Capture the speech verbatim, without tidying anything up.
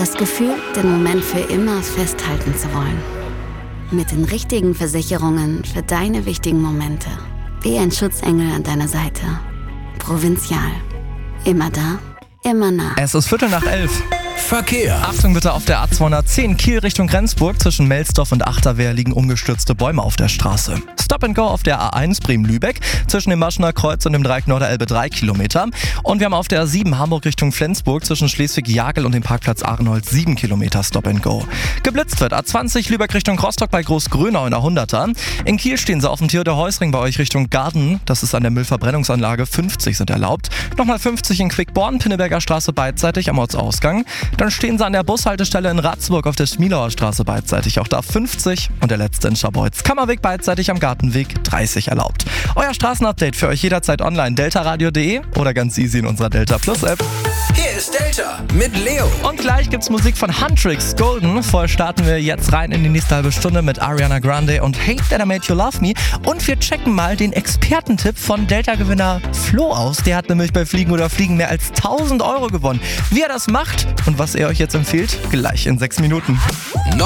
Das Gefühl, den Moment für immer festhalten zu wollen. Mit den richtigen Versicherungen für deine wichtigen Momente. Wie ein Schutzengel an deiner Seite. Provinzial. Immer da, immer nah. Es ist Viertel nach elf. Verkehr. Achtung bitte auf der A zweihundertzehn Kiel Richtung Rendsburg. Zwischen Melsdorf und Achterwehr liegen umgestürzte Bäume auf der Straße. Stop and Go auf der A eins Bremen-Lübeck. Zwischen dem Maschener Kreuz und dem Dreieck Norderelbe drei Kilometer. Und wir haben auf der A sieben Hamburg Richtung Flensburg zwischen Schleswig-Jagel und dem Parkplatz Ahrenholz sieben Kilometer Stop and Go. Geblitzt wird A zwanzig Lübeck Richtung Rostock bei Großgrönau in der hunderter. In Kiel stehen sie auf dem Theodor-Heuss-Ring bei euch Richtung Garden. Das ist an der Müllverbrennungsanlage. fünfzig sind erlaubt. Nochmal fünfzig in Quickborn, Pinneberger Straße beidseitig am Ortsausgang. Dann stehen sie an der Bushaltestelle in Ratzburg auf der Schmielauer Straße beidseitig. Auch da fünfzig. Und der letzte in Scharbeutz. Kammerweg beidseitig am Gartenweg dreißig erlaubt. Euer Straßenupdate für euch jederzeit online. deltaradio punkt de oder ganz easy in unserer Delta Plus App. Hier ist Delta mit Leo. Und gleich gibt's Musik von Huntrix Golden. Vorher starten wir jetzt rein in die nächste halbe Stunde mit Ariana Grande und Hate That I Made You Love Me. Und wir checken mal den Expertentipp von Delta-Gewinner Flo aus. Der hat nämlich bei Fliegen oder Fliegen mehr als tausend Euro gewonnen. Wie er das macht und was er euch jetzt empfiehlt, gleich in sechs Minuten.